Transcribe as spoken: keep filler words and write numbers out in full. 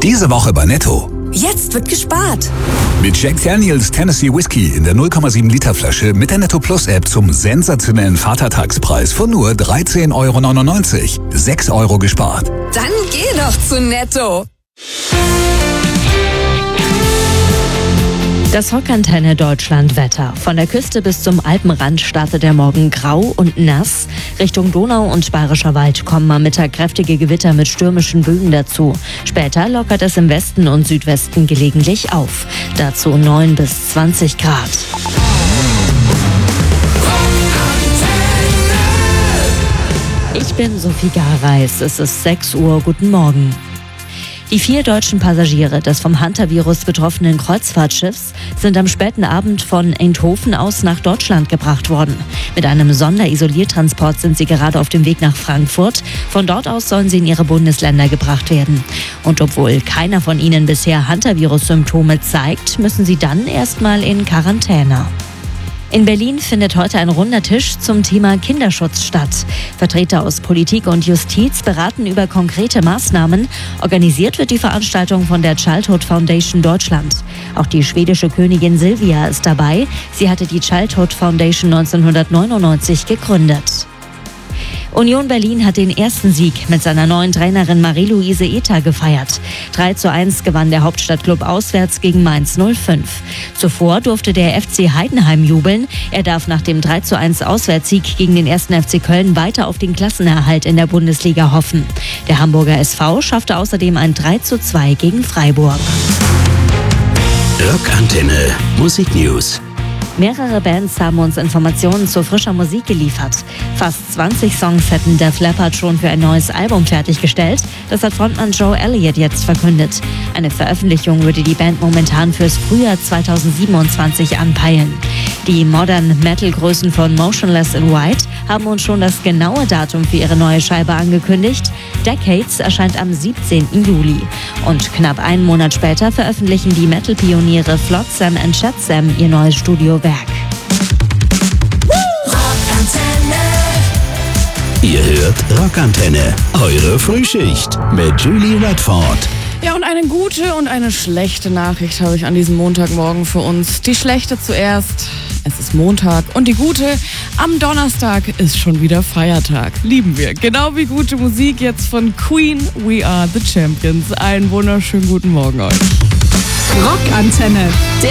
Diese Woche bei Netto. Jetzt wird gespart. Mit Jack Daniels Tennessee Whiskey in der null Komma sieben Liter Flasche mit der Netto Plus App zum sensationellen Vatertagspreis von nur dreizehn Euro neunundneunzig. sechs Euro gespart. Dann geh doch zu Netto. Das Rockantenne Deutschland Wetter. Von der Küste bis zum Alpenrand startet der Morgen grau und nass. Richtung Donau und Bayerischer Wald kommen am Mittag kräftige Gewitter mit stürmischen Böen dazu. Später lockert es im Westen und Südwesten gelegentlich auf. Dazu neun bis zwanzig Grad. Ich bin Sophie Gareis. Es ist sechs Uhr. Guten Morgen. Die vier deutschen Passagiere des vom Hantavirus betroffenen Kreuzfahrtschiffs sind am späten Abend von Eindhoven aus nach Deutschland gebracht worden. Mit einem Sonderisoliertransport sind sie gerade auf dem Weg nach Frankfurt. Von dort aus sollen sie in ihre Bundesländer gebracht werden. Und obwohl keiner von ihnen bisher Hantavirus-Symptome zeigt, müssen sie dann erstmal in Quarantäne. In Berlin findet heute ein runder Tisch zum Thema Kinderschutz statt. Vertreter aus Politik und Justiz beraten über konkrete Maßnahmen. Organisiert wird die Veranstaltung von der Childhood Foundation Deutschland. Auch die schwedische Königin Silvia ist dabei. Sie hatte die Childhood Foundation neunzehnhundertneunundneunzig gegründet. Union Berlin hat den ersten Sieg mit seiner neuen Trainerin Marie-Louise Ether gefeiert. drei zu eins gewann der Hauptstadtklub auswärts gegen Mainz null fünf. Zuvor durfte der F C Heidenheim jubeln. Er darf nach dem drei zu eins Auswärtssieg gegen den ersten F C Köln weiter auf den Klassenerhalt in der Bundesliga hoffen. Der Hamburger S V schaffte außerdem ein drei zu zwei gegen Freiburg. Rockantenne Musik News. Mehrere Bands haben uns Informationen zu frischer Musik geliefert. Fast zwanzig Songs hätten Def Leppard schon für ein neues Album fertiggestellt. Das hat Frontmann Joe Elliott jetzt verkündet. Eine Veröffentlichung würde die Band momentan fürs Frühjahr zweitausendsiebenundzwanzig anpeilen. Die Modern Metal-Größen von Motionless in White haben uns schon das genaue Datum für ihre neue Scheibe angekündigt. Decades erscheint am siebzehnten Juli. Und knapp einen Monat später veröffentlichen die Metal-Pioniere Flotsam and Jetsam ihr neues Studiowerk. Ihr hört Rockantenne, eure Frühschicht mit Julie Radford. Ja, und eine gute und eine schlechte Nachricht habe ich an diesem Montagmorgen für uns. Die schlechte zuerst. Es ist Montag und die gute, am Donnerstag ist schon wieder Feiertag. Lieben wir. Genau wie gute Musik jetzt von Queen, We Are the Champions. Einen wunderschönen guten Morgen euch. Rockantenne, der